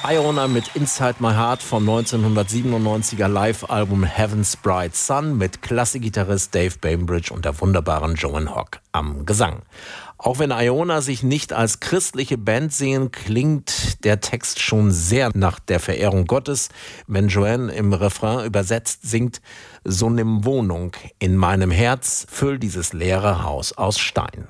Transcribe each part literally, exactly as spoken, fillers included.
Iona mit Inside My Heart vom neunzehnhundertsiebenundneunziger Live-Album Heaven's Bright Sun mit Klassikgitarrist Dave Bainbridge und der wunderbaren Joan Hock am Gesang. Auch wenn Iona sich nicht als christliche Band sehen, klingt der Text schon sehr nach der Verehrung Gottes, wenn Joan im Refrain übersetzt singt: So nimm Wohnung in meinem Herz, füll dieses leere Haus aus Stein.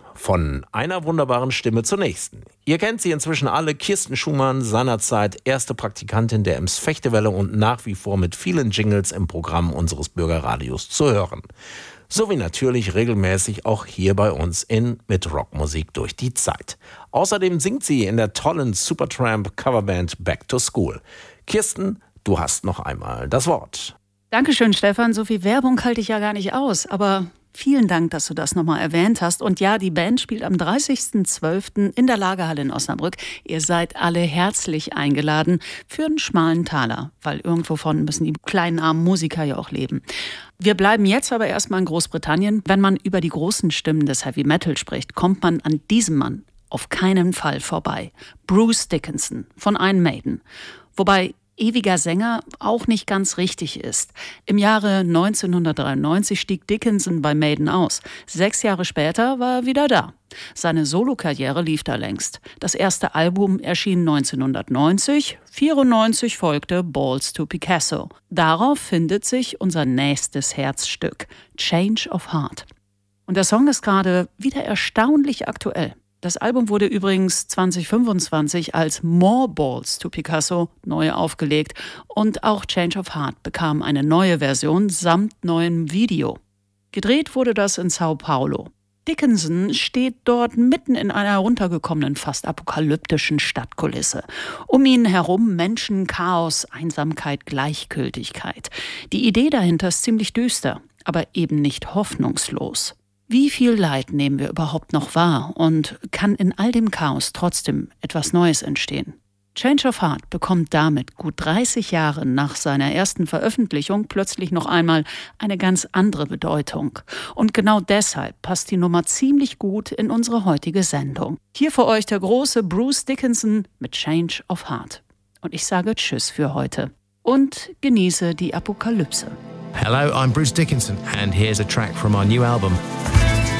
Von einer wunderbaren Stimme zur nächsten. Ihr kennt sie inzwischen alle, Kirsten Schumann, seinerzeit erste Praktikantin der Ems Fechtewelle und nach wie vor mit vielen Jingles im Programm unseres Bürgerradios zu hören. Sowie natürlich regelmäßig auch hier bei uns in Mit Rockmusik durch die Zeit. Außerdem singt sie in der tollen Supertramp-Coverband Back to School. Kirsten, du hast noch einmal das Wort. Dankeschön, Stefan. So viel Werbung halte ich ja gar nicht aus, aber vielen Dank, dass du das nochmal erwähnt hast. Und ja, die Band spielt am dreißigsten zwölften in der Lagerhalle in Osnabrück. Ihr seid alle herzlich eingeladen für einen schmalen Taler, weil irgendwovon müssen die kleinen armen Musiker ja auch leben. Wir bleiben jetzt aber erstmal in Großbritannien. Wenn man über die großen Stimmen des Heavy Metal spricht, kommt man an diesem Mann auf keinen Fall vorbei. Bruce Dickinson von Iron Maiden. Wobei ewiger Sänger auch nicht ganz richtig ist. Im Jahre neunzehnhundertdreiundneunzig stieg Dickinson bei Maiden aus. Sechs Jahre später war er wieder da. Seine Solokarriere lief da längst. Das erste Album erschien neunzehnhundertneunzig, vierundneunzig folgte Balls to Picasso. Darauf findet sich unser nächstes Herzstück, Change of Heart. Und der Song ist gerade wieder erstaunlich aktuell. Das Album wurde übrigens zwanzig fünfundzwanzig als More Balls to Picasso neu aufgelegt und auch Change of Heart bekam eine neue Version samt neuem Video. Gedreht wurde das in Sao Paulo. Dickinson steht dort mitten in einer heruntergekommenen, fast apokalyptischen Stadtkulisse. Um ihn herum Menschen, Chaos, Einsamkeit, Gleichgültigkeit. Die Idee dahinter ist ziemlich düster, aber eben nicht hoffnungslos. Wie viel Leid nehmen wir überhaupt noch wahr und kann in all dem Chaos trotzdem etwas Neues entstehen? Change of Heart bekommt damit gut dreißig Jahre nach seiner ersten Veröffentlichung plötzlich noch einmal eine ganz andere Bedeutung. Und genau deshalb passt die Nummer ziemlich gut in unsere heutige Sendung. Hier für euch der große Bruce Dickinson mit Change of Heart. Und ich sage Tschüss für heute und genieße die Apokalypse. Hello, I'm Bruce Dickinson and here's a track from our new album.